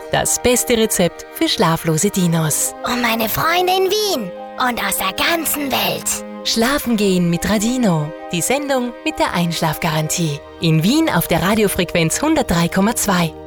das beste Rezept für schlaflose Dinos. Und meine Freunde in Wien und aus der ganzen Welt. Schlafen gehen mit Radino, die Sendung mit der Einschlafgarantie. In Wien auf der Radiofrequenz 103,2